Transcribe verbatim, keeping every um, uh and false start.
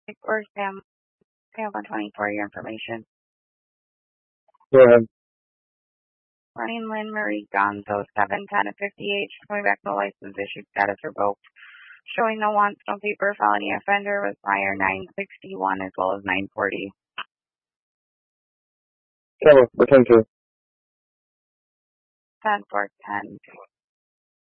or Sam, Sam one twenty-four, your information. Go ahead. Running Lynn Marie Gonzo, seven ten of fifty-eight, coming back no license issue, status revoked. Showing no wants, no paper, felony offender with prior nine sixty-one as well as nine forty. Camera, return to. ten four ten.